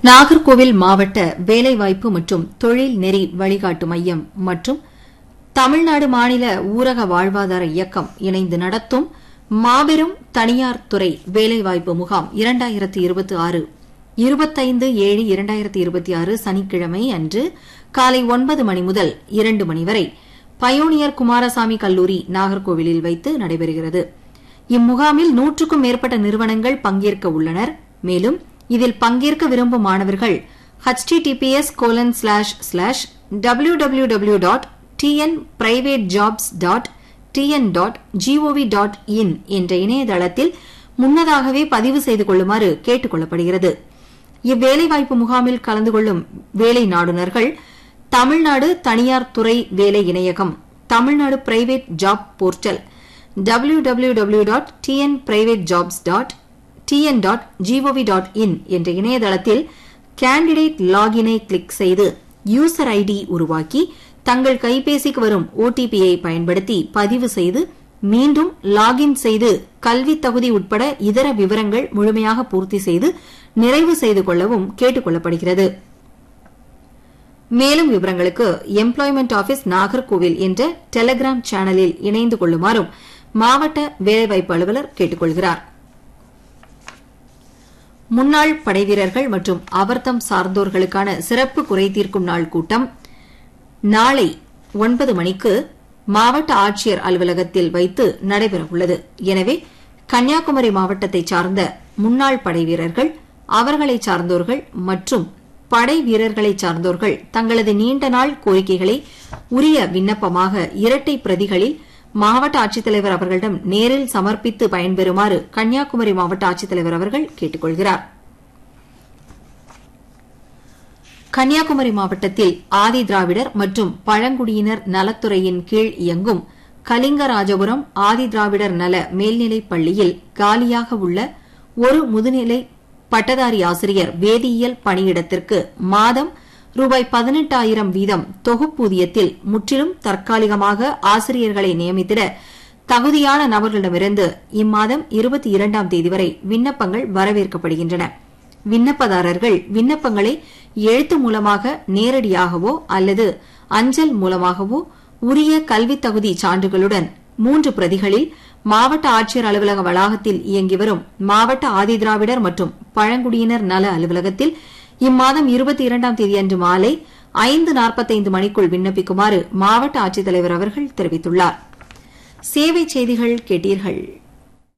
நாகர்கோவில் மாவட்ட வேலைவாய்ப்பு மற்றும் தொழில் நெறி வழிகாட்டு மையம் மற்றும் தமிழ்நாடு மாநில ஊரக வாழ்வாதார இயக்கம் இணைந்து நடத்தும் மாபெரும் தனியார் துறை வேலைவாய்ப்பு முகாம் 2026 25/7/2026 சனிக்கிழமை அன்று காலை 9 மணி முதல் 2 மணி வரை பயோனியர் குமாரசாமி கல்லூரி நாகர்கோவிலில் வைத்து நடைபெறுகிறது. இம்முகாமில் 100க்கும் மேற்பட்ட நிறுவனங்கள் பங்கேற்க உள்ளனர். மேலும் இதில் பங்கேற்க விரும்பும் மாணவர்கள் https://www.tnprivatejobs.tn.gov.in என்ற இணையதளத்தில் முன்னதாகவே பதிவு செய்து கொள்ளுமாறு கேட்டுக் கொள்ளப்படுகிறது. இவ்வேலைவாய்ப்பு முகாமில் கலந்து கொள்ளும் வேலை நாடுனர்கள் தமிழ்நாடு தனியார் துறை வேலை இணையகம், Tamil Nadu private job portal www.tnprivatejobs.tn.gov.in என்ற இணையதளத்தில் கேண்டிடேட் லாகினை கிளிக் செய்து யூசர் ஐடி உருவாக்கி தங்கள் கைபேசிக்கு வரும் ஓடிபியை பயன்படுத்தி பதிவு செய்து மீண்டும் லாகின் செய்து கல்வி தகுதி உட்பட இதர விவரங்கள் முழுமையாக பூர்த்தி செய்து நிறைவு செய்து கொள்ளவும் கேட்டுக் கொள்ளப்படுகிறது. மேலும் விவரங்களுக்கு எம்ப்ளாய்மெண்ட் ஆபீஸ் நாகர்கோவில் என்ற டெலிகிராம் சேனலில் இணைந்து கொள்ளுமாறும் மாவட்ட வேலைவாய்ப்பு அலுவலர் கேட்டுக் கொள்கிறார். முன்னாள் படைவீரர்கள் மற்றும் அவர்தம் சார்ந்தோர்களுக்கான சிறப்பு குறைதீர்க்கும் நாள் கூட்டம் நாளை 9 மணிக்கு மாவட்ட ஆட்சியர் அலுவலகத்தில் வைத்து நடைபெறவுள்ளது. எனவே கன்னியாகுமரி மாவட்டத்தை சார்ந்த முன்னாள் படைவீரர்கள், அவர்களை சார்ந்தோர்கள் மற்றும் படை வீரர்களை சார்ந்தோர்கள் தங்களது நீண்ட நாள் கோரிக்கைகளை உரிய விண்ணப்பமாக இரட்டை பிரதிகளில் மாவட்ட ஆட்சித்தலைவர் அவர்களிடம் நேரில் சமர்ப்பித்து பயன்பெறுமாறு கன்னியாகுமரி மாவட்ட ஆட்சித்தலைவர் அவர்கள் கேட்டுக் கொள்கிறார். கன்னியாகுமரி மாவட்டத்தில் ஆதி திராவிடர் மற்றும் பழங்குடியினர் நலத்துறையின் கீழ் இயங்கும் கலிங்கராஜபுரம் ஆதி திராவிடர் நல மேல்நிலைப் பள்ளியில் காலியாக உள்ள ஒரு முதுநிலை பட்டதாரி ஆசிரியர் வேதியியல் பணியிடத்திற்கு மாதம் ரூபாய் 18,000 வீதம் தொகுப்பூதியத்தில் முற்றிலும் தற்காலிகமாக ஆசிரியர்களை நியமித்திட தகுதியான நபர்களிடமிருந்து இம்மாதம் 22ஆம் தேதி வரை விண்ணப்பங்கள் வரவேற்கப்படுகின்றன. விண்ணப்பதாரர்கள் விண்ணப்பங்களை எழுத்து மூலமாக நேரடியாகவோ அல்லது அஞ்சல் மூலமாகவோ உரிய கல்வி தகுதி சான்றுகளுடன் 3 பிரதிகளில் மாவட்ட ஆட்சியர் அலுவலக வளாகத்தில் இயங்கி வரும் மாவட்ட ஆதிதிராவிடர் மற்றும் பழங்குடியினர் நல அலுவலகத்தில் இம்மாதம் 22ஆம் தேதி அன்று மாலை 5:45 மணிக்குள் விண்ணப்பிக்குமாறு மாவட்ட ஆட்சித்தலைவர் அவர்கள் தெரிவித்துள்ளார். சேவை செய்திகள் கேட்டீர்கள்.